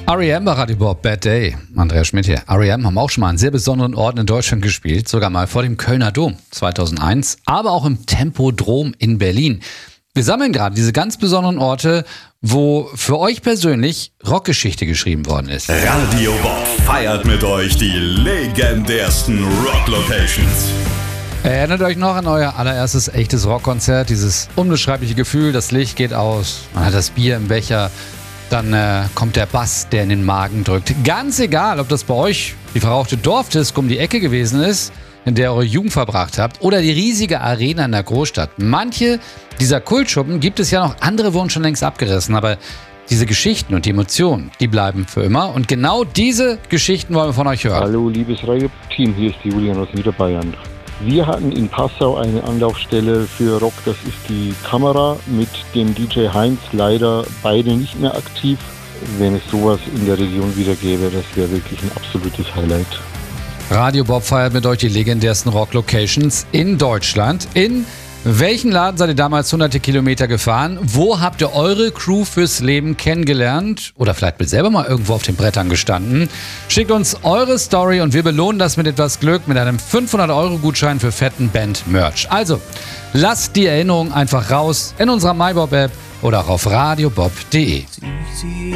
R.E.M. bei Radio Bob, Bad Day. Andreas Schmidt hier. R.E.M. haben auch schon mal an sehr besonderen Orten in Deutschland gespielt, sogar mal vor dem Kölner Dom 2001, aber auch im Tempodrom in Berlin. Wir sammeln gerade diese ganz besonderen Orte, wo für euch persönlich Rockgeschichte geschrieben worden ist. Radio Bob feiert mit euch die legendärsten Rock-Locations. Erinnert euch noch an euer allererstes echtes Rockkonzert? Dieses unbeschreibliche Gefühl, das Licht geht aus, man hat das Bier im Becher, dann kommt der Bass, der in den Magen drückt. Ganz egal, ob das bei euch die verrauchte Dorfdisco um die Ecke gewesen ist, in der ihr eure Jugend verbracht habt, oder die riesige Arena in der Großstadt. Manche dieser Kultschuppen gibt es ja noch, andere wurden schon längst abgerissen, aber diese Geschichten und die Emotionen, die bleiben für immer. Und genau diese Geschichten wollen wir von euch hören. Hallo, liebes Radio-Team, hier ist die Julian aus Niederbayern. Wir hatten in Passau eine Anlaufstelle für Rock, das ist die Kamera mit dem DJ Heinz, leider beide nicht mehr aktiv. Wenn es sowas in der Region wieder gäbe, das wäre wirklich ein absolutes Highlight. Radio Bob feiert mit euch die legendärsten Rock-Locations in Deutschland. In welchen Laden seid ihr damals hunderte Kilometer gefahren? Wo habt ihr eure Crew fürs Leben kennengelernt? Oder vielleicht mit selber mal irgendwo auf den Brettern gestanden? Schickt uns eure Story und wir belohnen das mit etwas Glück mit einem 500-Euro-Gutschein für fetten Band-Merch. Also, lasst die Erinnerung einfach raus in unserer MyBob-App oder auch auf radiobob.de.